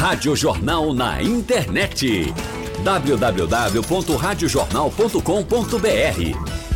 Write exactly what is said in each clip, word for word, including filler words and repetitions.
Rádio Jornal na internet. w w w ponto rádio jornal ponto com ponto b r.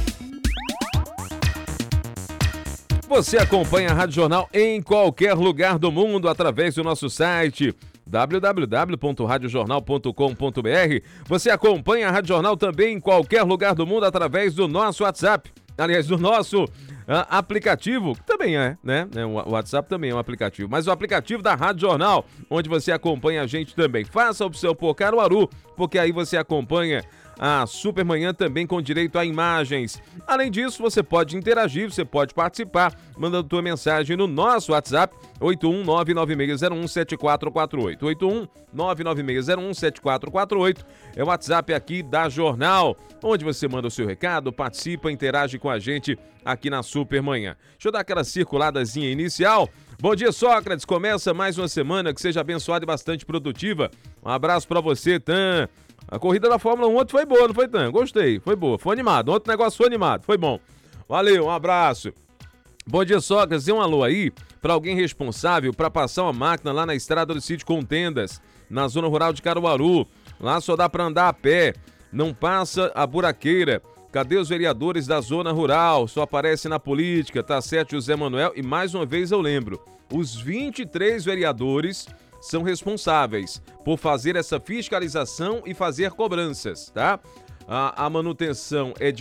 Você acompanha a Rádio Jornal em qualquer lugar do mundo através do nosso site w w w ponto rádio jornal ponto com ponto b r. Você acompanha a Rádio Jornal também em qualquer lugar do mundo através do nosso WhatsApp. Aliás, do nosso uh, aplicativo, que também é, né? O WhatsApp também é um aplicativo, mas o aplicativo da Rádio Jornal, onde você acompanha a gente também. Faça a opção por Caruaru, porque aí você acompanha a Supermanhã também com direito a imagens. Além disso, você pode interagir, você pode participar, mandando tua mensagem no nosso WhatsApp, oito um nove nove seis zero um sete quatro quatro oito. oito um nove nove seis zero um sete quatro quatro oito é o WhatsApp aqui da Jornal, onde você manda o seu recado, participa, interage com a gente aqui na Supermanhã. Deixa eu dar aquela circuladazinha inicial. Bom dia, Sócrates. Começa mais uma semana que seja abençoada e bastante produtiva. Um abraço pra você, Tan. A corrida da Fórmula um ontem foi boa, não foi, Tan? Gostei, foi boa, foi animado. Outro negócio foi animado, foi bom. Valeu, um abraço. Bom dia, Sócrates. Dê um alô aí para alguém responsável para passar uma máquina lá na estrada do Sítio Contendas, na zona rural de Caruaru. Lá só dá para andar a pé, não passa a buraqueira. Cadê os vereadores da zona rural? Só aparece na política, tá certo, José Manuel? E mais uma vez eu lembro, os vinte e três vereadores são responsáveis por fazer essa fiscalização e fazer cobranças, tá? A, a manutenção é de